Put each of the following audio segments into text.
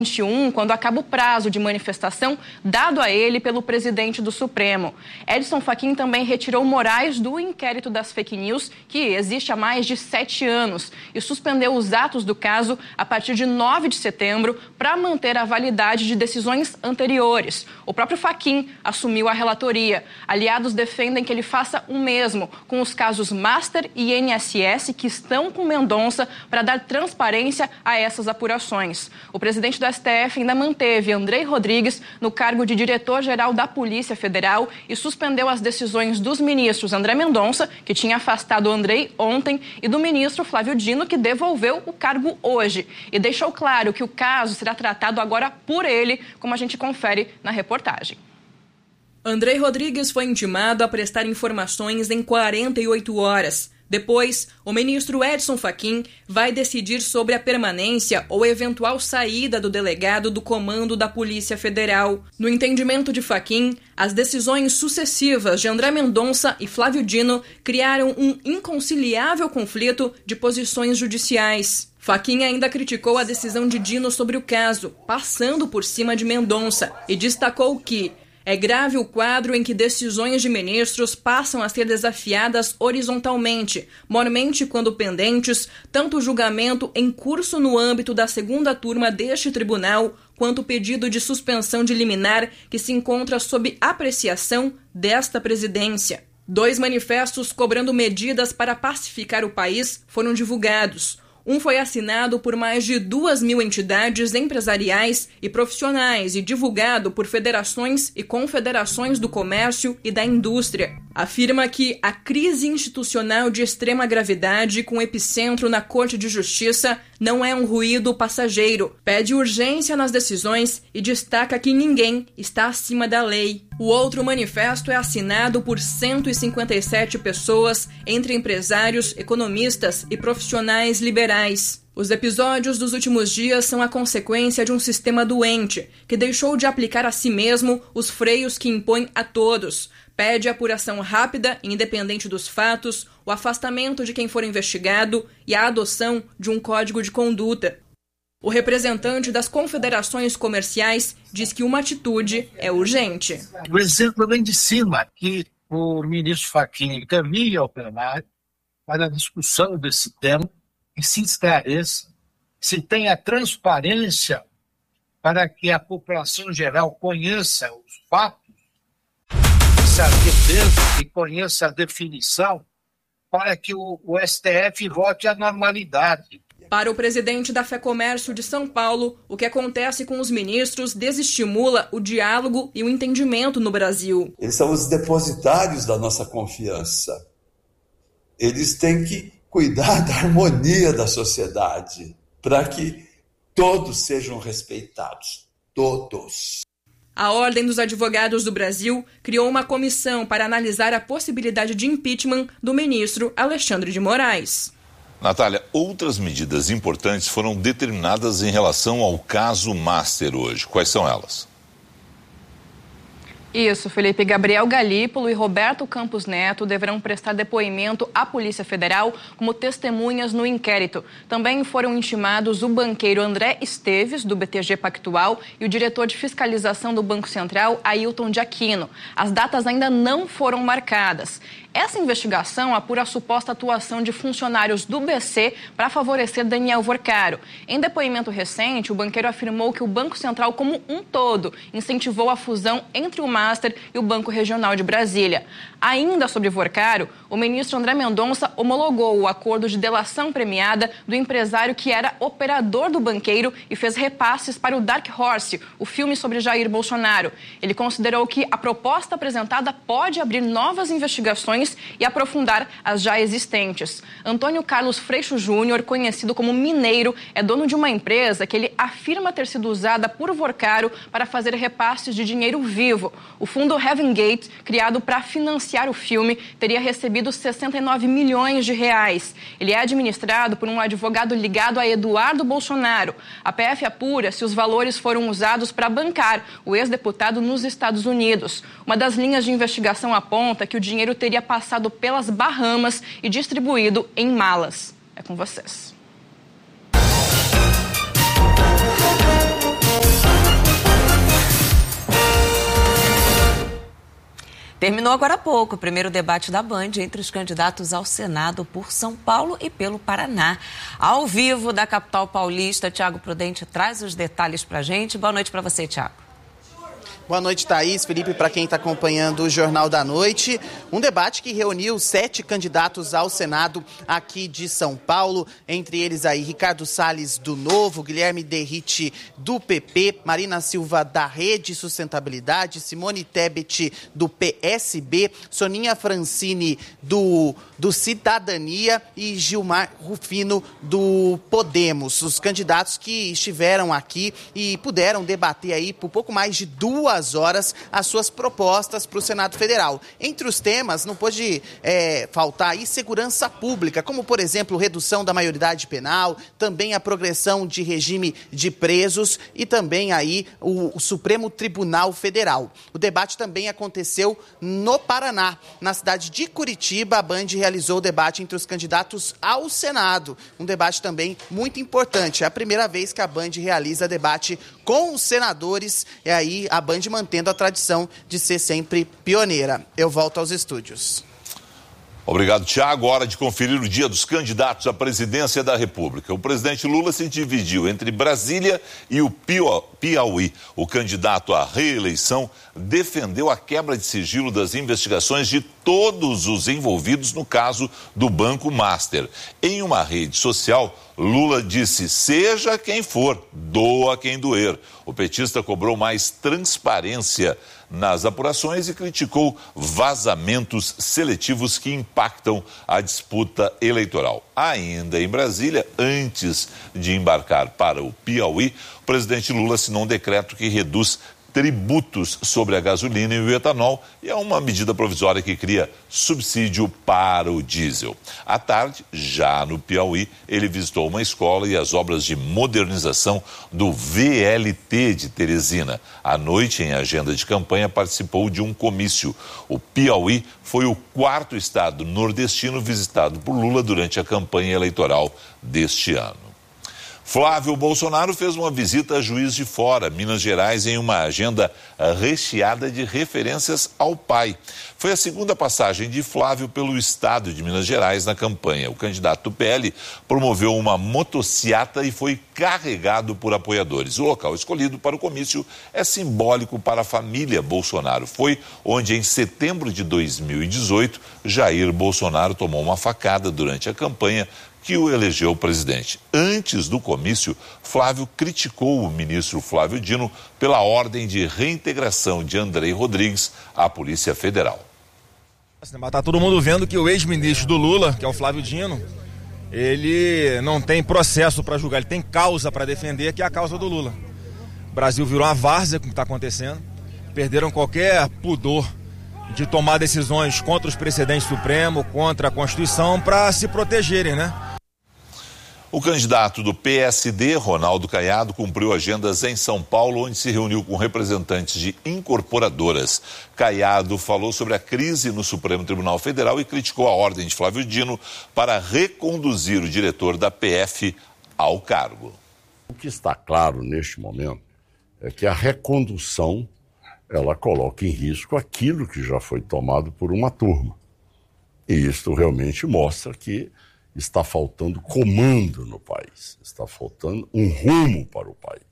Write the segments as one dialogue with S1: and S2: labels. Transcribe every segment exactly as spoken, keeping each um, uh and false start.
S1: vinte e um, quando acaba o prazo de manifestação dado a ele pelo presidente do Supremo. Edson Fachin também retirou Moraes do inquérito das fake news, que existe há mais de sete anos, e suspendeu os atos do caso a partir de nove de setembro para manter a validade de decisões anteriores. O próprio Fachin assumiu a relatoria. Aliados defendem que ele faça o mesmo com os casos Master e I N S S, que estão com Mendonça, para dar transparência a essas apurações. O presidente do S T F ainda manteve Andrei Rodrigues no cargo de diretor-geral da Polícia Federal e suspendeu as decisões dos ministros André Mendonça, que tinha afastado Andrei ontem, e do ministro Flávio Dino, que devolveu o cargo hoje. E deixou claro que o caso será tratado agora por ele, como a gente confere na reportagem. Andrei Rodrigues foi intimado a prestar informações em quarenta e oito horas. Depois, o ministro Edson Fachin vai decidir sobre a permanência ou eventual saída do delegado do comando da Polícia Federal. No entendimento de Fachin, as decisões sucessivas de André Mendonça e Flávio Dino criaram um inconciliável conflito de posições judiciais. Fachin ainda criticou a decisão de Dino sobre o caso, passando por cima de Mendonça, e destacou que é grave o quadro em que decisões de ministros passam a ser desafiadas horizontalmente, mormente quando pendentes, tanto o julgamento em curso no âmbito da segunda turma deste tribunal, quanto o pedido de suspensão de liminar que se encontra sob apreciação desta presidência. Dois manifestos cobrando medidas para pacificar o país foram divulgados. Um foi assinado por mais de duas mil entidades empresariais e profissionais e divulgado por federações e confederações do comércio e da indústria. Afirma que a crise institucional de extrema gravidade, com epicentro na Corte de Justiça, não é um ruído passageiro. Pede urgência nas decisões e destaca que ninguém está acima da lei. O outro manifesto é assinado por cento e cinquenta e sete pessoas, entre empresários, economistas e profissionais liberais. Os episódios dos últimos dias são a consequência de um sistema doente, que deixou de aplicar a si mesmo os freios que impõe a todos. Pede apuração rápida e independente dos fatos, o afastamento de quem for investigado e a adoção de um código de conduta. O representante das confederações comerciais diz que uma atitude é urgente.
S2: O exemplo vem de cima, que o ministro Fachin encaminha ao plenário para a discussão desse tema e se esclareça, se tenha transparência para que a população geral conheça os fatos, se arrependa e conheça a definição, para que o, o S T F volte à normalidade.
S1: Para o presidente da FEComércio de São Paulo, o que acontece com os ministros desestimula o diálogo e o entendimento no Brasil.
S3: Eles são os depositários da nossa confiança. Eles têm que cuidar da harmonia da sociedade, para que todos sejam respeitados. Todos.
S1: A Ordem dos Advogados do Brasil criou uma comissão para analisar a possibilidade de impeachment do ministro Alexandre de Moraes.
S4: Natália, outras medidas importantes foram determinadas em relação ao caso Master hoje. Quais são elas?
S1: Isso, Felipe. Gabriel Galípolo e Roberto Campos Neto deverão prestar depoimento à Polícia Federal como testemunhas no inquérito. Também foram intimados o banqueiro André Esteves, do B T G Pactual, e o diretor de fiscalização do Banco Central, Ailton de Aquino. As datas ainda não foram marcadas. Essa investigação apura a suposta atuação de funcionários do B C para favorecer Daniel Vorcaro. Em depoimento recente, o banqueiro afirmou que o Banco Central como um todo incentivou a fusão entre o Master e o Banco Regional de Brasília. Ainda sobre Vorcaro, o ministro André Mendonça homologou o acordo de delação premiada do empresário que era operador do banqueiro e fez repasses para o Dark Horse, o filme sobre Jair Bolsonaro. Ele considerou que a proposta apresentada pode abrir novas investigações e aprofundar as já existentes. Antônio Carlos Freixo Júnior, conhecido como Mineiro, é dono de uma empresa que ele afirma ter sido usada por Vorcaro para fazer repasses de dinheiro vivo. O fundo Heaven Gate, criado para financiar o filme, teria recebido sessenta e nove milhões de reais. Ele é administrado por um advogado ligado a Eduardo Bolsonaro. A P F apura se os valores foram usados para bancar o ex-deputado nos Estados Unidos. Uma das linhas de investigação aponta que o dinheiro teria passado pelas Bahamas e distribuído em malas. É com vocês.
S5: Terminou agora há pouco o primeiro debate da Band entre os candidatos ao Senado por São Paulo e pelo Paraná. Ao vivo da capital paulista, Tiago Prudente traz os detalhes pra gente. Boa noite para você, Tiago.
S6: Boa noite, Thaís, Felipe, para quem está acompanhando o Jornal da Noite. Um debate que reuniu sete candidatos ao Senado aqui de São Paulo, entre eles aí Ricardo Salles do Novo, Guilherme Derrite do P P, Marina Silva da Rede Sustentabilidade, Simone Tebet do P S B, Soninha Francini do, do Cidadania e Gilmar Rufino do Podemos. Os candidatos que estiveram aqui e puderam debater aí por pouco mais de duas horas as suas propostas para o Senado Federal. Entre os temas, não pode é, faltar aí segurança pública, como, por exemplo, redução da maioridade penal, também a progressão de regime de presos e também aí o, o Supremo Tribunal Federal. O debate também aconteceu no Paraná. Na cidade de Curitiba, a Band realizou o debate entre os candidatos ao Senado. Um debate também muito importante. É a primeira vez que a Band realiza debate com os senadores, e aí a Band mantendo a tradição de ser sempre pioneira. Eu volto aos estúdios.
S4: Obrigado, Tiago. Hora de conferir o dia dos candidatos à presidência da República. O presidente Lula se dividiu entre Brasília e o Piauí. O candidato à reeleição defendeu a quebra de sigilo das investigações de todos os envolvidos no caso do Banco Master. Em uma rede social, Lula disse: seja quem for, doa quem doer. O petista cobrou mais transparência nas apurações e criticou vazamentos seletivos que impactam a disputa eleitoral. Ainda em Brasília, antes de embarcar para o Piauí, o presidente Lula assinou um decreto que reduz tributos sobre a gasolina e o etanol, e é uma medida provisória que cria subsídio para o diesel. À tarde, já no Piauí, ele visitou uma escola e as obras de modernização do V L T de Teresina. À noite, em agenda de campanha, participou de um comício. O Piauí foi o quarto estado nordestino visitado por Lula durante a campanha eleitoral deste ano. Flávio Bolsonaro fez uma visita a Juiz de Fora, Minas Gerais, em uma agenda recheada de referências ao pai. Foi a segunda passagem de Flávio pelo estado de Minas Gerais na campanha. O candidato do P L promoveu uma motociata e foi carregado por apoiadores. O local escolhido para o comício é simbólico para a família Bolsonaro. Foi onde, em setembro de dois mil e dezoito, Jair Bolsonaro tomou uma facada durante a campanha que o elegeu presidente. Antes do comício, Flávio criticou o ministro Flávio Dino pela ordem de reintegração de Andrei Rodrigues à Polícia Federal.
S7: Está todo mundo vendo que o ex-ministro do Lula, que é o Flávio Dino, ele não tem processo para julgar, ele tem causa para defender, que é a causa do Lula. O Brasil virou uma várzea com o que está acontecendo, perderam qualquer pudor de tomar decisões contra os precedentes supremos, contra a Constituição, para se protegerem, né?
S4: O candidato do P S D, Ronaldo Caiado, cumpriu agendas em São Paulo, onde se reuniu com representantes de incorporadoras. Caiado falou sobre a crise no Supremo Tribunal Federal e criticou a ordem de Flávio Dino para reconduzir o diretor da P F ao cargo.
S8: O que está claro neste momento é que a recondução ela coloca em risco aquilo que já foi tomado por uma turma. E isto realmente mostra que está faltando comando no país, está faltando um rumo para o país.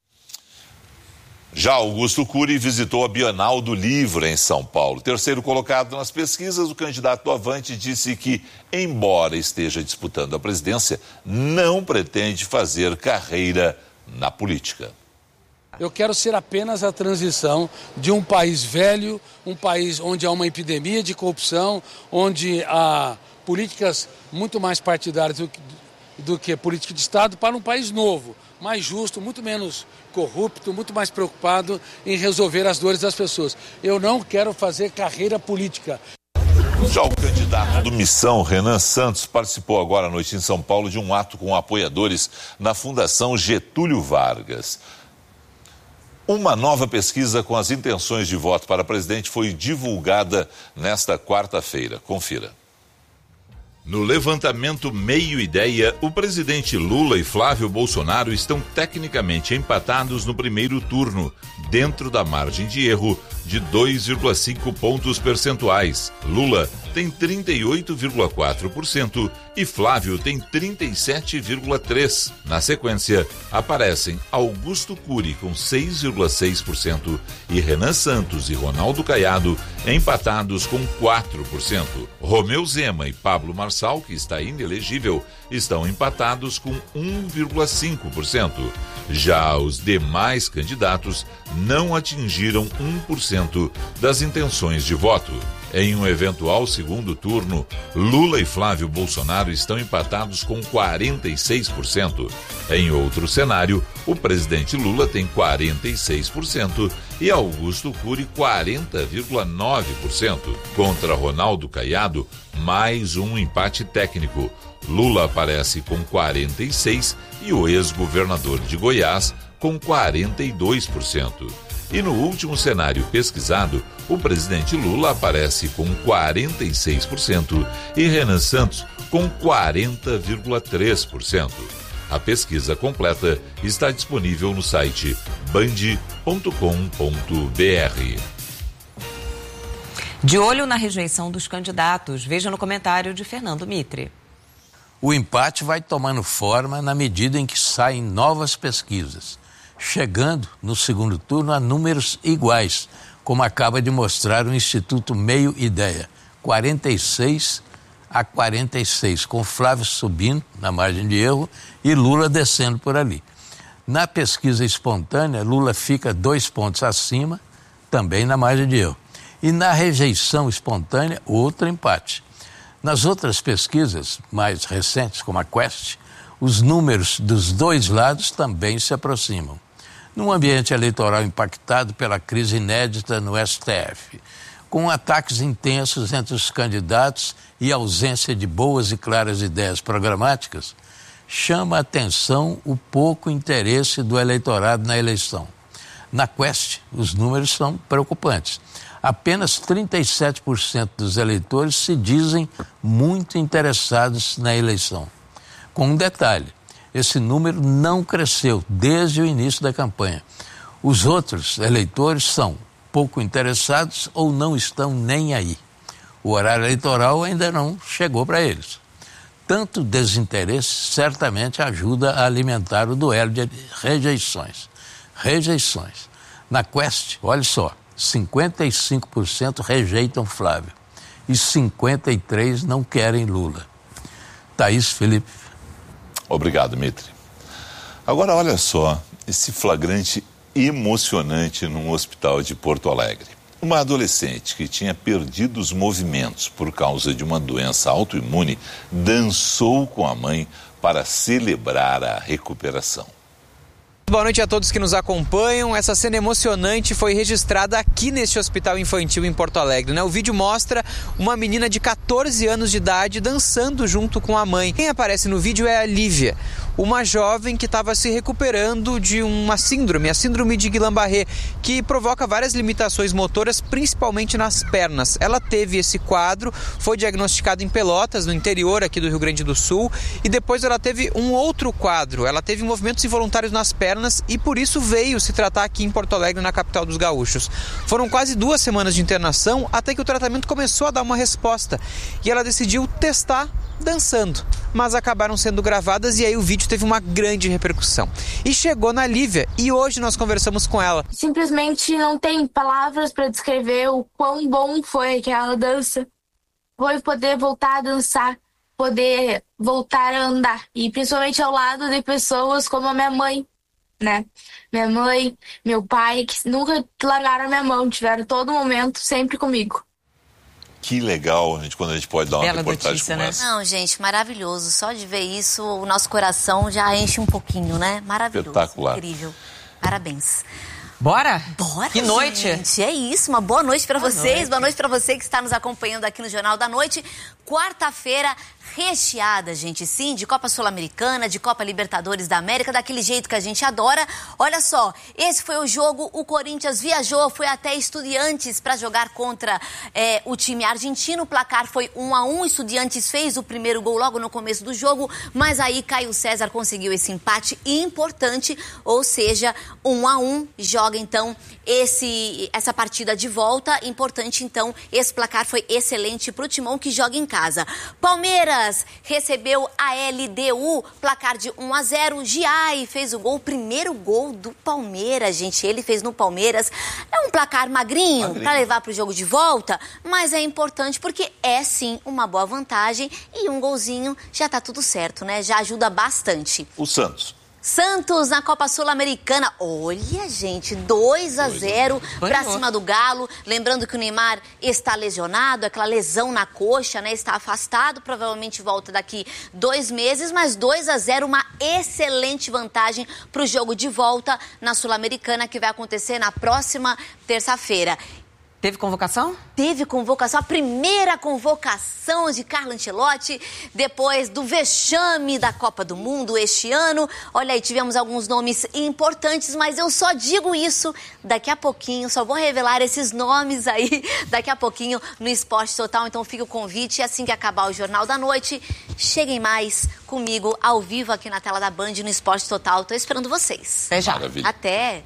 S4: Já Augusto Cury visitou a Bienal do Livro em São Paulo. Terceiro colocado nas pesquisas, o candidato do Avante disse que, embora esteja disputando a presidência, não pretende fazer carreira na política.
S9: Eu quero ser apenas a transição de um país velho, um país onde há uma epidemia de corrupção, onde há políticas muito mais partidárias do que, do que política de Estado, para um país novo, mais justo, muito menos corrupto, muito mais preocupado em resolver as dores das pessoas. Eu não quero fazer carreira política.
S4: Já o candidato do Missão, Renan Santos, participou agora à noite em São Paulo de um ato com apoiadores na Fundação Getúlio Vargas. Uma nova pesquisa com as intenções de voto para presidente foi divulgada nesta quarta-feira. Confira. No levantamento Meio Ideia, o presidente Lula e Flávio Bolsonaro estão tecnicamente empatados no primeiro turno, dentro da margem de erro de dois vírgula cinco pontos percentuais. Lula tem trinta e oito vírgula quatro por cento e Flávio tem trinta e sete vírgula três por cento. Na sequência, aparecem Augusto Cury com seis vírgula seis por cento e Renan Santos e Ronaldo Caiado empatados com quatro por cento. Romeu Zema e Pablo Marçal, que está inelegível, estão empatados com um vírgula cinco por cento. Já os demais candidatos não atingiram um por cento das intenções de voto. Em um eventual segundo turno, Lula e Flávio Bolsonaro estão empatados com quarenta e seis por cento. Em outro cenário, o presidente Lula tem quarenta e seis por cento e Augusto Cury quarenta vírgula nove por cento. Contra Ronaldo Caiado, mais um empate técnico. Lula aparece com quarenta e seis por cento e o ex-governador de Goiás com quarenta e dois por cento. E no último cenário pesquisado, o presidente Lula aparece com quarenta e seis por cento e Renan Santos com quarenta vírgula três por cento. A pesquisa completa está disponível no site band ponto com ponto br.
S5: De olho na rejeição dos candidatos, veja no comentário de Fernando Mitre.
S10: O empate vai tomando forma na medida em que saem novas pesquisas, chegando no segundo turno a números iguais, como acaba de mostrar o Instituto Meio Ideia, quarenta e seis a quarenta e seis, com Flávio subindo na margem de erro e Lula descendo por ali. Na pesquisa espontânea, Lula fica dois pontos acima, também na margem de erro. E na rejeição espontânea, outro empate. Nas outras pesquisas mais recentes, como a Quest, os números dos dois lados também se aproximam. Num ambiente eleitoral impactado pela crise inédita no S T F, com ataques intensos entre os candidatos e ausência de boas e claras ideias programáticas, chama a atenção o pouco interesse do eleitorado na eleição. Na Quest, os números são preocupantes. Apenas trinta e sete por cento dos eleitores se dizem muito interessados na eleição. Com um detalhe, esse número não cresceu desde o início da campanha. Os outros eleitores são pouco interessados ou não estão nem aí. O horário eleitoral ainda não chegou para eles. Tanto desinteresse certamente ajuda a alimentar o duelo de rejeições. Rejeições. Na Quest, olha só, cinquenta e cinco por cento rejeitam Flávio e cinquenta e três por cento não querem Lula. Thaís, Felipe.
S4: Obrigado, Mitre. Agora, olha só, esse flagrante emocionante num hospital de Porto Alegre. Uma adolescente que tinha perdido os movimentos por causa de uma doença autoimune dançou com a mãe para celebrar a recuperação.
S11: Boa noite a todos que nos acompanham. Essa cena emocionante foi registrada aqui neste hospital infantil em Porto Alegre, né? O vídeo mostra uma menina de catorze anos de idade dançando junto com a mãe. Quem aparece no vídeo é a Lívia, uma jovem que estava se recuperando de uma síndrome, a síndrome de Guillain-Barré, que provoca várias limitações motoras, principalmente nas pernas. Ela teve esse quadro, foi diagnosticada em Pelotas, no interior aqui do Rio Grande do Sul, e depois ela teve um outro quadro. Ela teve movimentos involuntários nas pernas e por isso veio se tratar aqui em Porto Alegre, na capital dos gaúchos. Foram quase duas semanas de internação até que o tratamento começou a dar uma resposta e ela decidiu testar dançando, mas acabaram sendo gravadas e aí o vídeo teve uma grande repercussão. E chegou na Lívia e hoje nós conversamos com ela.
S12: Simplesmente não tem palavras para descrever o quão bom foi aquela dança. Foi poder voltar a dançar, poder voltar a andar e principalmente ao lado de pessoas como a minha mãe, né? Minha mãe, meu pai, que nunca largaram a minha mão, tiveram todo momento sempre comigo.
S4: Que legal, gente, quando a gente pode dar uma Bela reportagem notícia, como né? essa.
S13: Não, gente, maravilhoso. Só de ver isso, o nosso coração já enche um pouquinho, né? Maravilhoso.
S4: Espetacular.
S13: Incrível. Parabéns.
S5: Bora?
S13: Bora,
S5: Que noite.
S13: gente. É isso, uma boa noite para vocês.
S5: Noite.
S13: Boa noite para você que está nos acompanhando aqui no Jornal da Noite. Quarta-feira recheada, gente, sim, de Copa Sul-Americana, de Copa Libertadores da América, daquele jeito que a gente adora. Olha só, esse foi o jogo, o Corinthians viajou, foi até Estudiantes para jogar contra é, o time argentino. O placar foi um a um, Estudiantes fez o primeiro gol logo no começo do jogo, mas aí Caio César conseguiu esse empate importante, ou seja, um a um, joga joga então esse, essa partida de volta. Importante então, esse placar foi excelente para o Timão que joga em casa. Palmeiras recebeu a L D U, placar de um a zero. Giai fez o gol, o primeiro gol do Palmeiras, gente. Ele fez no Palmeiras. É um placar magrinho, magrinho. para levar para o jogo de volta, mas é importante porque é sim uma boa vantagem e um golzinho já tá tudo certo, né? Já ajuda bastante.
S4: O Santos.
S13: Santos na Copa Sul-Americana. Olha, gente, dois a zero para cima do Galo. Lembrando que o Neymar está lesionado, aquela lesão na coxa, né? Está afastado, provavelmente volta daqui dois meses, mas dois a zero, uma excelente vantagem para o jogo de volta na Sul-Americana que vai acontecer na próxima terça-feira.
S5: Teve convocação?
S13: Teve convocação, a primeira convocação de Carlo Ancelotti, depois do vexame da Copa do Mundo este ano. Olha aí, tivemos alguns nomes importantes, mas eu só digo isso daqui a pouquinho, só vou revelar esses nomes aí daqui a pouquinho no Esporte Total. Então fica o convite, assim que acabar o Jornal da Noite, cheguem mais comigo ao vivo aqui na tela da Band no Esporte Total. Tô esperando vocês.
S5: Até já.
S4: Maravilha.
S13: Até.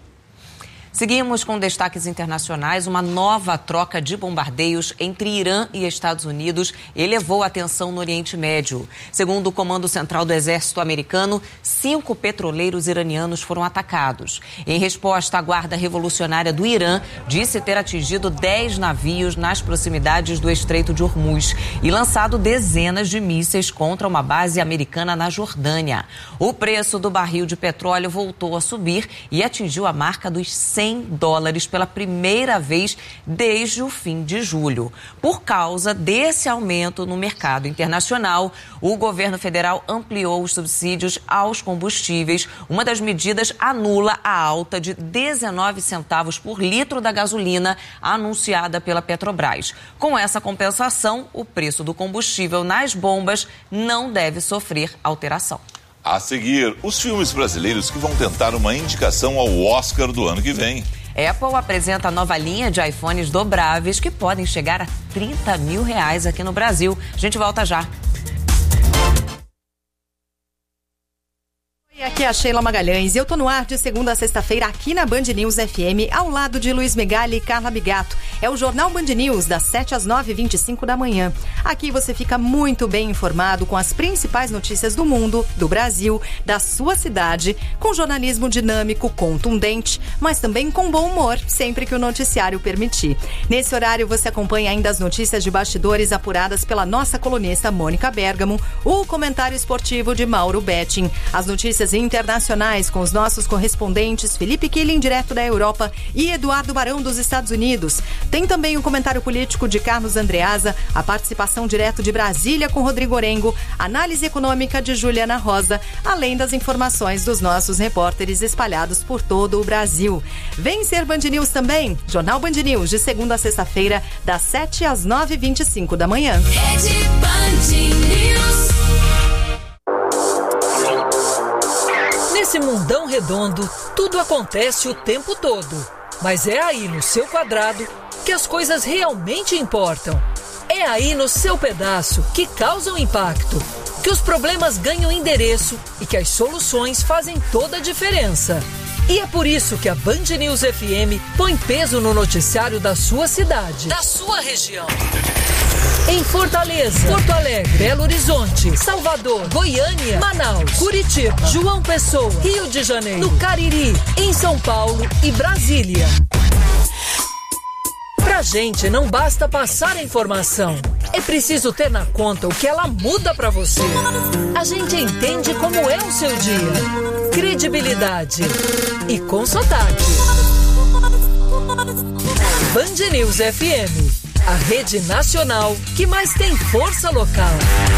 S5: Seguimos com destaques internacionais. Uma nova troca de bombardeios entre Irã e Estados Unidos elevou a tensão no Oriente Médio. Segundo o Comando Central do Exército Americano, cinco petroleiros iranianos foram atacados. Em resposta, a Guarda Revolucionária do Irã disse ter atingido dez navios nas proximidades do Estreito de Hormuz e lançado dezenas de mísseis contra uma base americana na Jordânia. O preço do barril de petróleo voltou a subir e atingiu a marca dos cem dólares pela primeira vez desde o fim de julho. Por causa desse aumento no mercado internacional, o governo federal ampliou os subsídios aos combustíveis. Uma das medidas anula a alta de dezenove centavos por litro da gasolina anunciada pela Petrobras. Com essa compensação, o preço do combustível nas bombas não deve sofrer alteração.
S4: A seguir, os filmes brasileiros que vão tentar uma indicação ao Oscar do ano que vem.
S5: Apple apresenta a nova linha de iPhones dobráveis que podem chegar a trinta mil reais aqui no Brasil. A gente volta já.
S14: Aqui é a Sheila Magalhães e eu tô no ar de segunda a sexta-feira aqui na Band News F M, ao lado de Luiz Megali e Carla Bigato. É o Jornal Band News, das sete às nove e vinte e cinco da manhã. Aqui você fica muito bem informado com as principais notícias do mundo, do Brasil, da sua cidade, com jornalismo dinâmico, contundente, mas também com bom humor, sempre que o noticiário permitir. Nesse horário você acompanha ainda as notícias de bastidores apuradas pela nossa colunista Mônica Bergamo, o comentário esportivo de Mauro Betting, as notícias internacionais com os nossos correspondentes Felipe Killing, direto da Europa, e Eduardo Barão, dos Estados Unidos. Tem também o comentário político de Carlos Andreasa, a participação direto de Brasília com Rodrigo Orengo, análise econômica de Juliana Rosa, além das informações dos nossos repórteres espalhados por todo o Brasil. Vem ser Band News também, Jornal Band News, de segunda a sexta-feira, das sete às nove e vinte e cinco da manhã.
S15: Rede Band News. Nesse mundão redondo, tudo acontece o tempo todo. Mas é aí no seu quadrado que as coisas realmente importam. É aí no seu pedaço que causam impacto, que os problemas ganham endereço e que as soluções fazem toda a diferença. E é por isso que a Band News F M põe peso no noticiário da sua cidade, da sua região. Em Fortaleza, Porto Alegre, Belo Horizonte, Salvador, Goiânia, Manaus, Curitiba, João Pessoa, Rio de Janeiro, no Cariri, em São Paulo e Brasília. Pra gente não basta passar a informação, é preciso ter na conta o que ela muda pra você. A gente entende como é o seu dia. Credibilidade e com sotaque. Band News F M, a rede nacional que mais tem força local.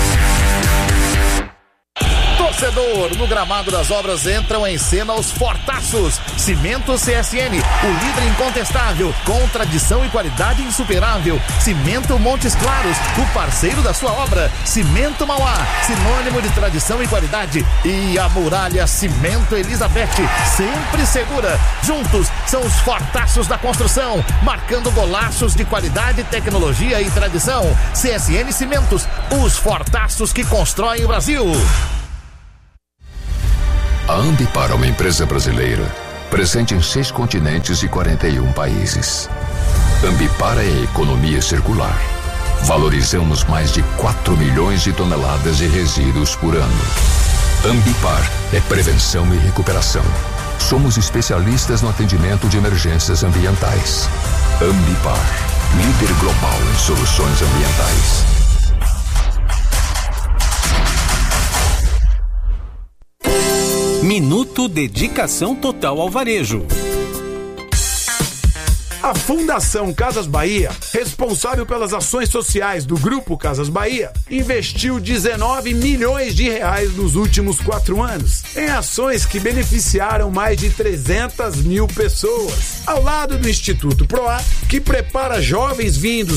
S16: Torcedor, no gramado das obras entram em cena os fortaços. Cimento C S N, o líder incontestável, com tradição e qualidade insuperável. Cimento Montes Claros, o parceiro da sua obra. Cimento Mauá, sinônimo de tradição e qualidade. E a Muralha Cimento Elizabeth, sempre segura. Juntos são os fortaços da construção, marcando golaços de qualidade, tecnologia e tradição. C S N Cimentos, os fortaços que constroem o Brasil.
S17: A Ambipar é uma empresa brasileira presente em seis continentes e quarenta e um países. Ambipar é economia circular. Valorizamos mais de quatro milhões de toneladas de resíduos por ano. Ambipar é prevenção e recuperação. Somos especialistas no atendimento de emergências ambientais. Ambipar, líder global em soluções ambientais.
S18: Minuto Dedicação Total ao Varejo.
S19: A Fundação Casas Bahia, responsável pelas ações sociais do Grupo Casas Bahia, investiu dezenove milhões de reais nos últimos quatro anos em ações que beneficiaram mais de trezentas mil pessoas, ao lado do Instituto Proar, que prepara jovens vindos